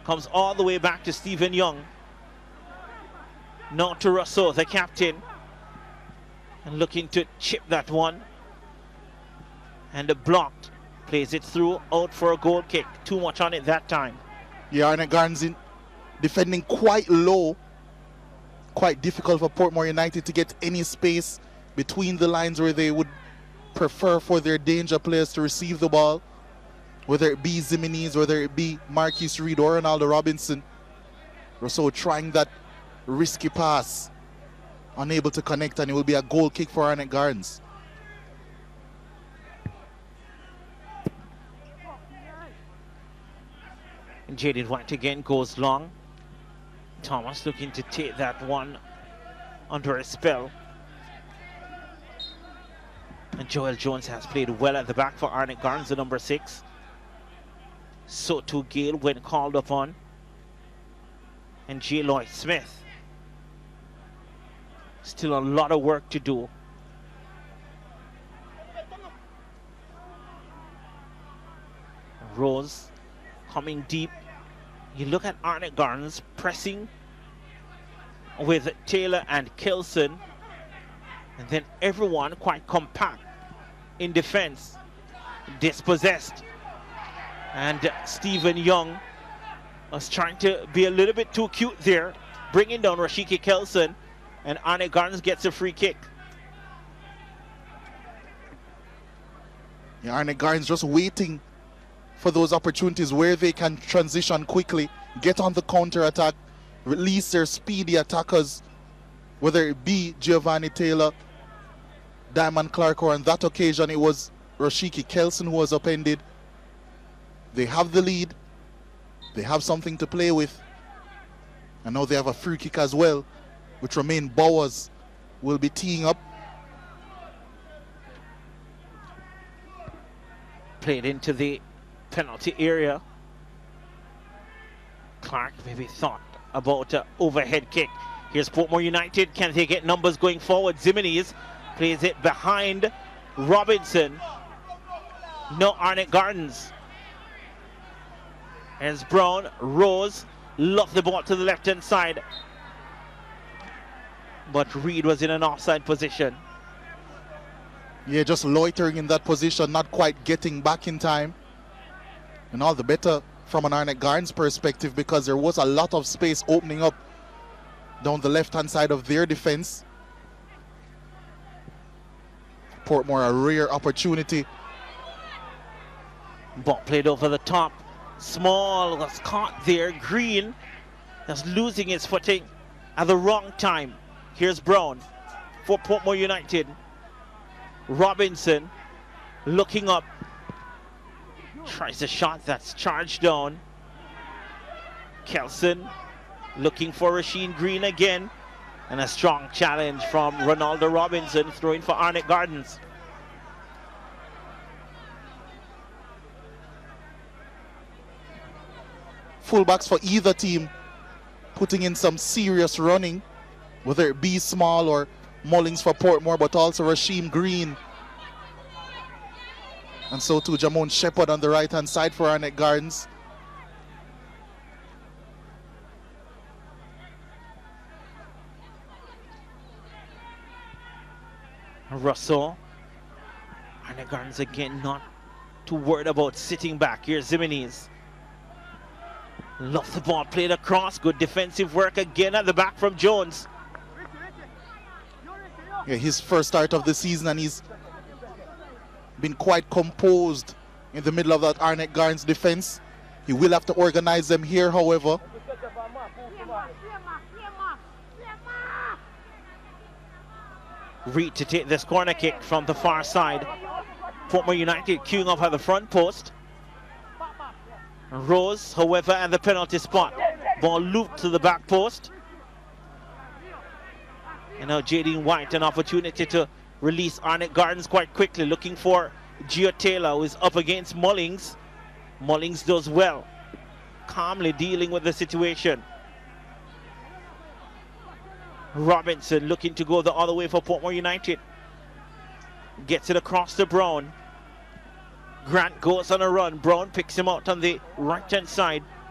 Comes all the way back to Stephen Young. Now to Rousseau, the captain. And looking to chip that one. And blocked. Plays it through, out for a goal kick. Too much on it that time. Yeah, Arnett Gardens defending quite low. Quite difficult for Portmore United to get any space between the lines where they would prefer for their danger players to receive the ball. Whether it be Zimenez, whether it be Marquis Reed or Ronaldo Robinson. Rousseau trying that risky pass. Unable to connect, and it will be a goal kick for Arnett Gardens. Jaden White again goes long. Thomas looking to take that one under a spell. And Joel Jones has played well at the back for Arnett Gardens, the number 6. So too Gale when called upon. And J. Lloyd Smith. Still a lot of work to do. Rose coming deep. You look at Arnett Gardens pressing with Taylor and Kelson, and then everyone quite compact in defense, dispossessed. And Stephen Young was trying to be a little bit too cute there, bringing down Rashiki Kelson, and Arnett Gardens gets a free kick. Yeah, Arnett Gardens just waiting for those opportunities where they can transition quickly, get on the counter attack, release their speedy attackers, whether it be Giovanni Taylor, Diamond Clark, or on that occasion it was Rashiki Kelson who was upended. They have the lead, they have something to play with, and now they have a free kick as well, which Romain Bowers will be teeing up. Played into the penalty area. Clark maybe thought about an overhead kick. Here's Portmore United. Can they get numbers going forward? Zimenez plays it behind Robinson. No, Arnett Gardens. As Brown, Rose, loft the ball to the left-hand side. But Reed was in an offside position. Yeah, just loitering in that position, not quite getting back in time. And all the better from an Arnett Gardens perspective, because there was a lot of space opening up down the left-hand side of their defense. Portmore, a rare opportunity. Ball played over the top. Small was caught there. Green that's losing his footing at the wrong time. Here's Brown for Portmore United. Robinson looking up. Tries a shot that's charged down. Kelson looking for Rasheen Green again. And a strong challenge from Ronaldo Robinson, throwing for Arnett Gardens. Fullbacks for either team putting in some serious running, whether it be Small or Mullings for Portmore, but also Rasheem Green. And so too Jamon Shepherd on the right-hand side for Arnett Gardens. Russell. Arnett Gardens again not too worried about sitting back. Here's Zimenez. Love the ball played across. Good defensive work again at the back from Jones. Yeah, his first start of the season, and he's been quite composed in the middle of that Arnett Gardens defense. He will have to organize them here, however. Reed to take this corner kick from the far side. Portmore United queuing up at the front post. Rose, however, at the penalty spot. Ball looped to the back post. And now Jaden White, an opportunity to release Arnett Gardens quite quickly, looking for Gio Taylor, who is up against Mullings. Mullings does well, calmly dealing with the situation. Robinson looking to go the other way for Portmore United. Gets it across to Brown. Grant goes on a run. Brown picks him out on the right-hand side.